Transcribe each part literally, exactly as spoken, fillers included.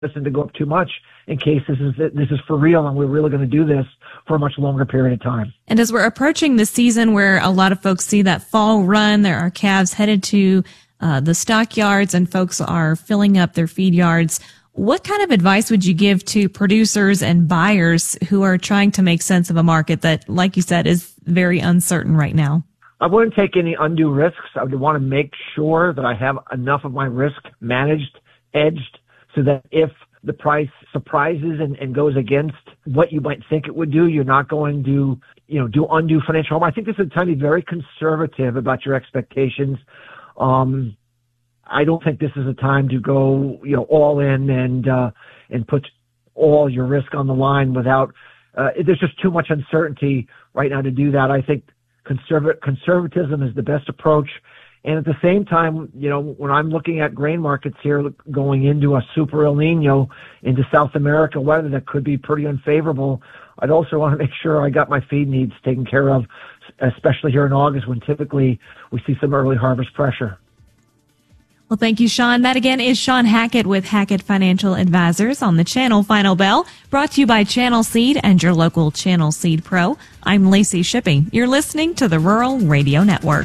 listen to go up too much in case this is this is for real and we're really going to do this for a much longer period of time. And as we're approaching the season where a lot of folks see that fall run, there are calves headed to uh, the stockyards and folks are filling up their feed yards. What kind of advice would you give to producers and buyers who are trying to make sense of a market that, like you said, is very uncertain right now? I wouldn't take any undue risks. I would want to make sure that I have enough of my risk managed, edged, so that if the price surprises and, and goes against what you might think it would do, you're not going to, you know, do undue financial harm. I think this is a time to be very conservative about your expectations. Um, I don't think this is a time to go, you know, all in and, uh, and put all your risk on the line without, uh, there's just too much uncertainty right now to do that. I think conserv- conservatism is the best approach. And at the same time, you know, when I'm looking at grain markets here going into a super El Nino into South America weather that could be pretty unfavorable, I'd also want to make sure I got my feed needs taken care of, especially here in August when typically we see some early harvest pressure. Well, thank you, Sean. That again is Sean Hackett with Hackett Financial Advisors on the Channel Final Bell, brought to you by Channel Seed and your local Channel Seed Pro. I'm Lacey Shipping. You're listening to the Rural Radio Network.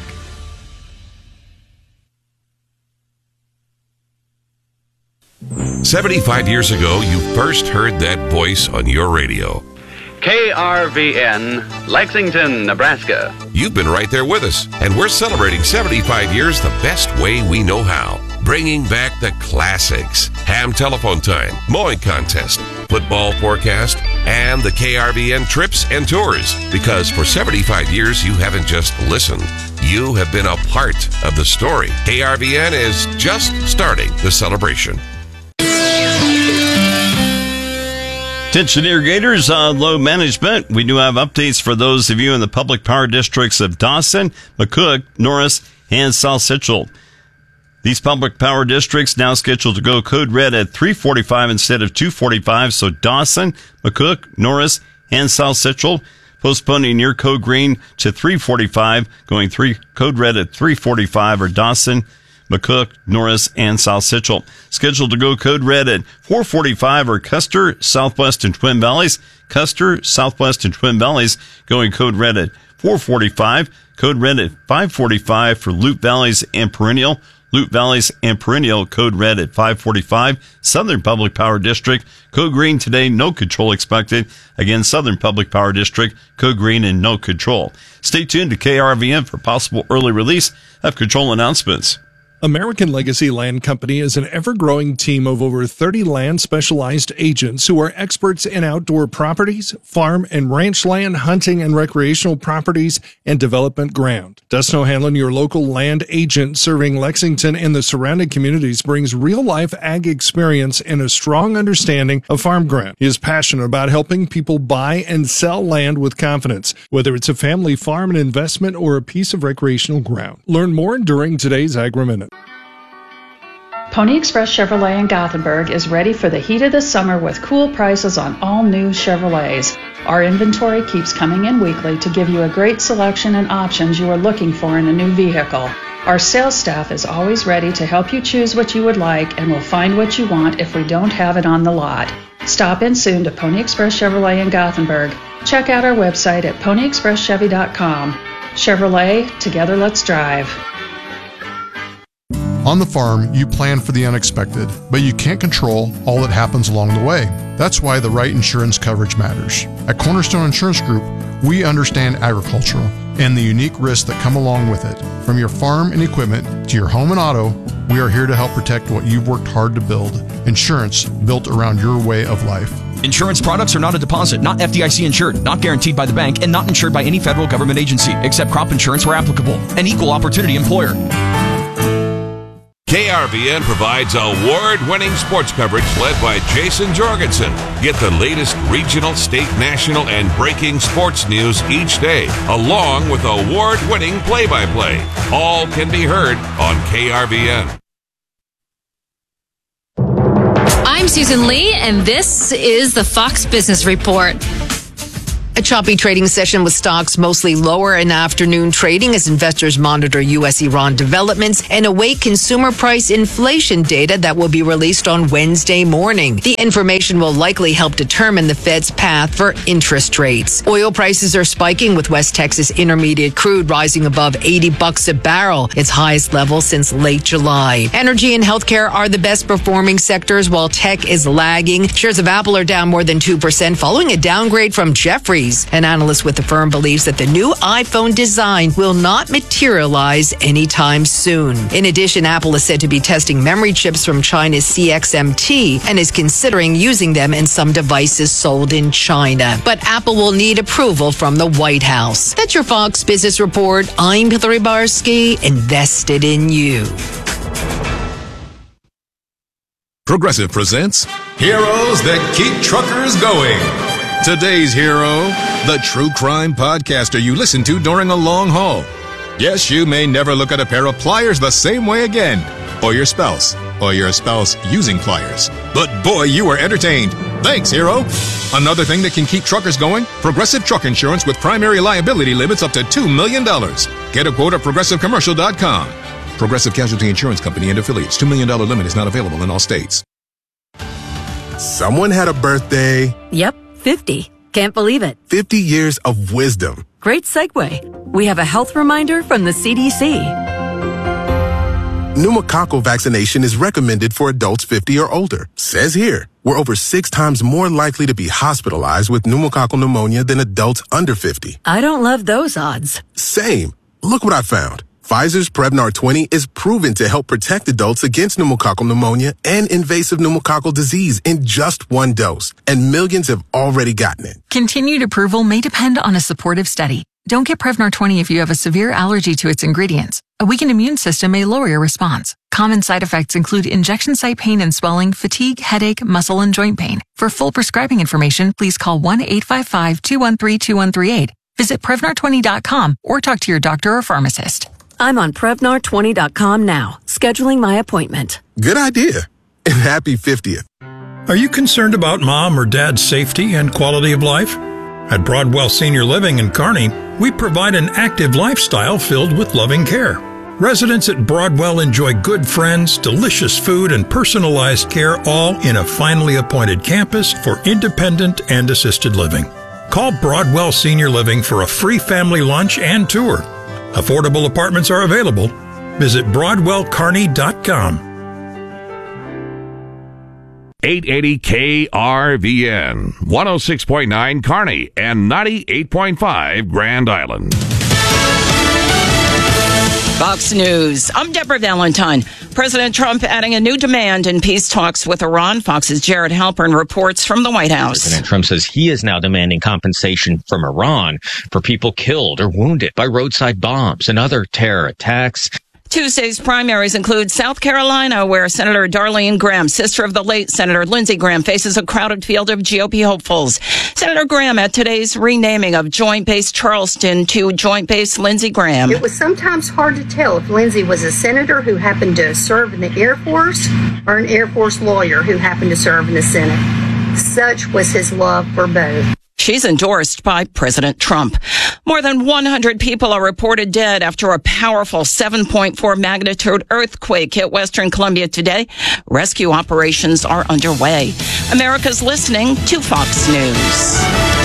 seventy-five years ago, you first heard that voice on your radio. K R V N, Lexington, Nebraska. You've been right there with us, and we're celebrating seventy-five years the best way we know how. Bringing back the classics, ham telephone time, mowing contest, football forecast, and the K R V N trips and tours. Because for seventy-five years, you haven't just listened. You have been a part of the story. K R V N is just starting the celebration. Attention irrigators on load management. We do have updates for those of you in the public power districts of Dawson, McCook, Norris, and South Central. These public power districts now scheduled to go code red at three forty-five instead of two forty-five. So Dawson, McCook, Norris, and South Central postponing your code green to three forty-five, going three code red at three forty-five, or Dawson, McCook, Norris, and South Central. Scheduled to go code red at four forty-five are Custer, Southwest, and Twin Valleys. Custer, Southwest, and Twin Valleys going code red at four forty-five. Code red at five forty-five for Loup Valleys and Perennial. Loup Valleys and Perennial code red at five forty-five. Southern Public Power District code green today, no control expected. Again, Southern Public Power District code green and no control. Stay tuned to K R V N for possible early release of control announcements. American Legacy Land Company is an ever-growing team of over thirty land-specialized agents who are experts in outdoor properties, farm and ranch land, hunting and recreational properties, and development ground. Dustin O'Hanlon, your local land agent serving Lexington and the surrounding communities, brings real-life ag experience and a strong understanding of farm ground. He is passionate about helping people buy and sell land with confidence, whether it's a family farm, an investment, or a piece of recreational ground. Learn more during today's Agri-Minute. Pony Express Chevrolet in Gothenburg is ready for the heat of the summer with cool prices on all new Chevrolets. Our inventory keeps coming in weekly to give you a great selection and options you are looking for in a new vehicle. Our sales staff is always ready to help you choose what you would like and will find what you want if we don't have it on the lot. Stop in soon to Pony Express Chevrolet in Gothenburg. Check out our website at pony express chevy dot com. Chevrolet, together let's drive. On the farm, you plan for the unexpected, but you can't control all that happens along the way. That's why the right insurance coverage matters. At Cornerstone Insurance Group, we understand agricultural and the unique risks that come along with it. From your farm and equipment to your home and auto, we are here to help protect what you've worked hard to build. Insurance built around your way of life. Insurance products are not a deposit, not F D I C insured, not guaranteed by the bank, and not insured by any federal government agency, except crop insurance where applicable. An equal opportunity employer. K R V N provides award-winning sports coverage led by Jason Jorgensen. Get the latest regional, state, national, and breaking sports news each day, along with award-winning play-by-play. All can be heard on K R V N. I'm Susan Lee, and this is the Fox Business Report. A choppy trading session with stocks mostly lower in afternoon trading as investors monitor U S Iran developments and await consumer price inflation data that will be released on Wednesday morning. The information will likely help determine the Fed's path for interest rates. Oil prices are spiking with West Texas Intermediate crude rising above eighty bucks a barrel, its highest level since late July. Energy and healthcare are the best performing sectors while tech is lagging. Shares of Apple are down more than two percent following a downgrade from Jefferies. An analyst with the firm believes that the new iPhone design will not materialize anytime soon. In addition, Apple is said to be testing memory chips from China's C X M T and is considering using them in some devices sold in China. But Apple will need approval from the White House. That's your Fox Business Report. I'm Hillary Barsky, invested in you. Progressive presents Heroes That Keep Truckers Going. Today's hero, the true crime podcaster you listen to during a long haul. Yes, you may never look at a pair of pliers the same way again, or your spouse, or your spouse using pliers. But boy, you were entertained. Thanks, hero. Another thing that can keep truckers going, Progressive Truck Insurance with primary liability limits up to two million dollars. Get a quote at progressive commercial dot com. Progressive Casualty Insurance Company and affiliates. two million dollars limit is not available in all states. Someone had a birthday. Yep, fifty. Can't believe it. fifty years of wisdom. Great segue. We have a health reminder from the C D C. Pneumococcal vaccination is recommended for adults fifty or older. Says here, we're over six times more likely to be hospitalized with pneumococcal pneumonia than adults under fifty. I don't love those odds. Same. Look what I found. Pfizer's Prevnar twenty is proven to help protect adults against pneumococcal pneumonia and invasive pneumococcal disease in just one dose, and millions have already gotten it. Continued approval may depend on a supportive study. Don't get Prevnar twenty if you have a severe allergy to its ingredients. A weakened immune system may lower your response. Common side effects include injection site pain and swelling, fatigue, headache, muscle, and joint pain. For full prescribing information, please call one eight five five, two one three, two one three eight. Visit Prevnar twenty dot com or talk to your doctor or pharmacist. I'm on Prevnar twenty dot com now, scheduling my appointment. Good idea. And happy fiftieth. Are you concerned about mom or dad's safety and quality of life? At Broadwell Senior Living in Kearney, we provide an active lifestyle filled with loving care. Residents at Broadwell enjoy good friends, delicious food, and personalized care, all in a finely appointed campus for independent and assisted living. Call Broadwell Senior Living for a free family lunch and tour. Affordable apartments are available. Visit broadwell kearney dot com. eight eighty K R V N, one oh six point nine Kearney and ninety-eight point five Grand Island. Fox News. I'm Deborah Valentine. President Trump adding a new demand in peace talks with Iran. Fox's Jared Halpern reports from the White House. President Trump says he is now demanding compensation from Iran for people killed or wounded by roadside bombs and other terror attacks. Tuesday's primaries include South Carolina, where Senator Darlene Graham, sister of the late Senator Lindsey Graham, faces a crowded field of G O P hopefuls. Senator Graham at today's renaming of Joint Base Charleston to Joint Base Lindsey Graham. It was sometimes hard to tell if Lindsey was a senator who happened to serve in the Air Force or an Air Force lawyer who happened to serve in the Senate. Such was his love for both. She's endorsed by President Trump. More than one hundred people are reported dead after a powerful seven point four magnitude earthquake hit Western Colombia today. Rescue operations are underway. America's listening to Fox News.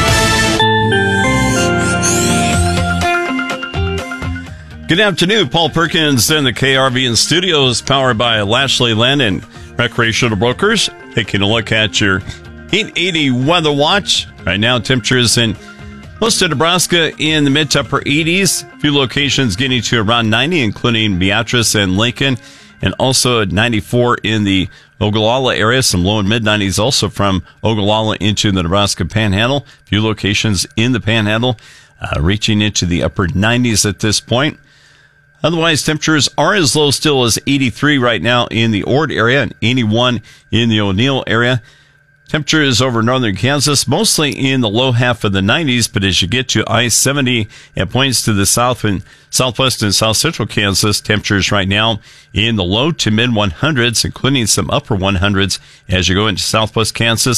Good afternoon. Paul Perkins in the K R V N studios, powered by Lashley Land and Recreational Brokers. Taking a look at your eight eighty weather watch. Right now, temperatures in most of Nebraska in the mid to upper eighties. A few locations getting to around ninety, including Beatrice and Lincoln, and also at ninety-four in the Ogallala area. Some low and mid nineties also from Ogallala into the Nebraska Panhandle. A few locations in the Panhandle uh, reaching into the upper nineties at this point. Otherwise, temperatures are as low still as eighty-three right now in the Ord area and eighty-one in the O'Neill area. Temperatures over northern Kansas, mostly in the low half of the nineties, but as you get to I seventy at points to the south and southwest and south central Kansas, temperatures right now in the low to mid one hundreds, including some upper one hundreds as you go into southwest Kansas.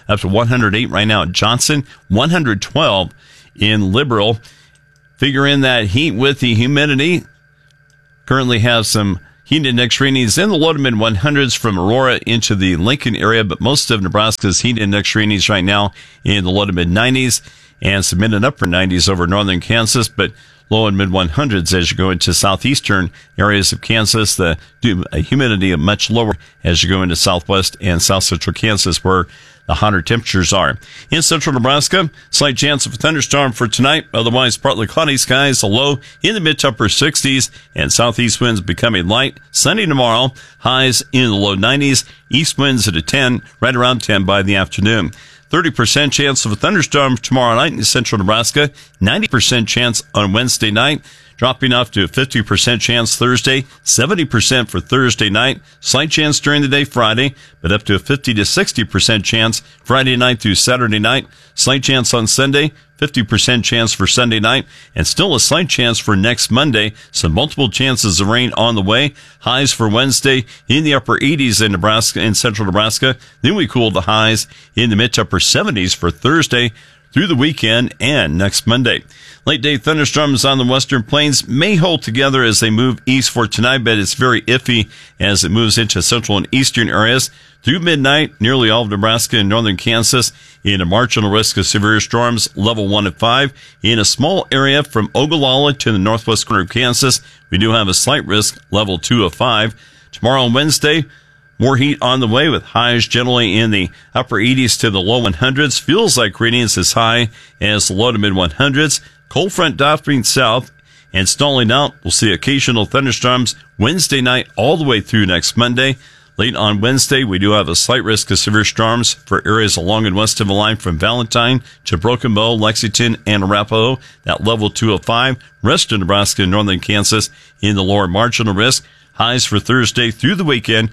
up to one hundred eight right now at Johnson, one hundred twelve in Liberal. Figure in that heat with the humidity. Currently have some heat index readings in the low to mid one hundreds from Aurora into the Lincoln area, but most of Nebraska's heat index readings right now in the low to mid nineties and some mid and upper nineties over northern Kansas, but low and mid one hundreds as you go into southeastern areas of Kansas. The humidity much lower as you go into southwest and south central Kansas, where the hotter temperatures are. In central Nebraska, slight chance of a thunderstorm for tonight. Otherwise, partly cloudy skies, a low in the mid to upper sixties, and southeast winds becoming light. Sunny tomorrow, highs in the low nineties, east winds at a ten, right around ten by the afternoon. thirty percent chance of a thunderstorm tomorrow night in central Nebraska, ninety percent chance on Wednesday night, dropping off to a fifty percent chance Thursday, seventy percent for Thursday night, slight chance during the day Friday, but up to a fifty to sixty percent chance Friday night through Saturday night, slight chance on Sunday, fifty percent chance for Sunday night, and still a slight chance for next Monday. So multiple chances of rain on the way. Highs for Wednesday in the upper eighties in Nebraska, in central Nebraska. Then we cool the highs in the mid to upper seventies for Thursday through the weekend and next Monday. Late day thunderstorms on the western plains may hold together as they move east for tonight, but it's very iffy as it moves into central and eastern areas. Through midnight, nearly all of Nebraska and northern Kansas in a marginal risk of severe storms, level one at five. In a small area from Ogallala to the northwest corner of Kansas, we do have a slight risk, level two of five. Tomorrow on Wednesday, more heat on the way with highs generally in the upper eighties to the low one hundreds. Feels like readings as high as the low to mid one hundreds. Cold front drifting south and stalling out. We'll see occasional thunderstorms Wednesday night all the way through next Monday. Late on Wednesday, we do have a slight risk of severe storms for areas along and west of the line from Valentine to Broken Bow, Lexington, and Arapahoe. That level two of five. Rest of Nebraska and northern Kansas in the lower marginal risk. Highs for Thursday through the weekend.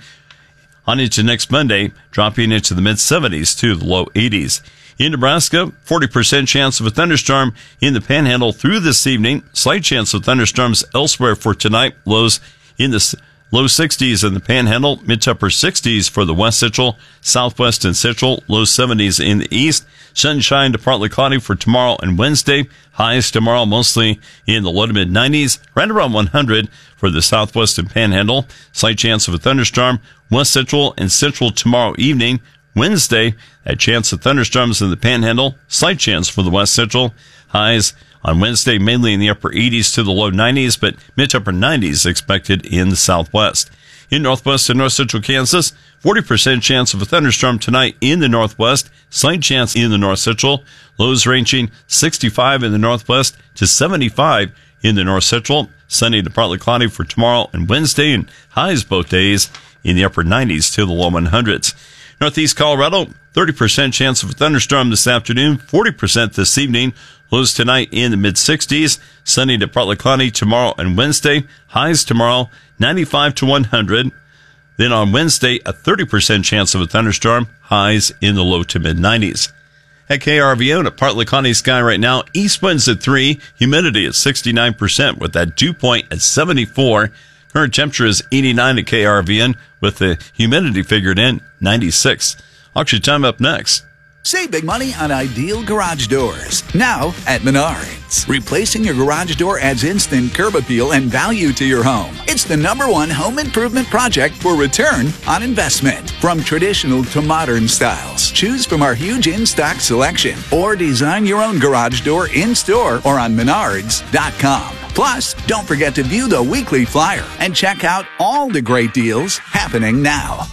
On into next Monday, dropping into the mid seventies to the low eighties. In Nebraska, forty percent chance of a thunderstorm in the Panhandle through this evening. Slight chance of thunderstorms elsewhere for tonight. Lows in the low sixties in the Panhandle, mid to upper sixties for the West Central, Southwest and Central, low seventies in the East. Sunshine to partly cloudy for tomorrow and Wednesday. Highs tomorrow mostly in the low to mid nineties, right around one hundred for the Southwest and Panhandle. Slight chance of a thunderstorm, West Central and Central tomorrow evening. Wednesday, a chance of thunderstorms in the Panhandle, slight chance for the West Central. Highs on Wednesday mainly in the upper eighties to the low nineties, but mid to upper nineties expected in the Southwest. In Northwest and North Central Kansas, forty percent chance of a thunderstorm tonight in the Northwest, slight chance in the North Central. Lows ranging sixty-five in the Northwest to seventy-five in the North Central. Sunny to partly cloudy for tomorrow and Wednesday, and highs both days in the upper nineties to the low one hundreds. Northeast Colorado, thirty percent chance of a thunderstorm this afternoon, forty percent this evening. Lows tonight in the mid sixties. Sunny to partly cloudy tomorrow and Wednesday. Highs tomorrow, ninety-five to one hundred. Then on Wednesday, a thirty percent chance of a thunderstorm. Highs in the low to mid nineties. At K R V N, a partly cloudy sky right now. East winds at three. Humidity at sixty-nine percent with that dew point at seventy-four. Current temperature is eighty-nine at K R V N with the humidity figured in ninety-six. Auction time up next. Save big money on ideal garage doors. Now at Menards. Replacing your garage door adds instant curb appeal and value to your home. It's the number one home improvement project for return on investment. From traditional to modern styles, choose from our huge in-stock selection or design your own garage door in-store or on menards dot com. Plus, don't forget to view the weekly flyer and check out all the great deals happening now.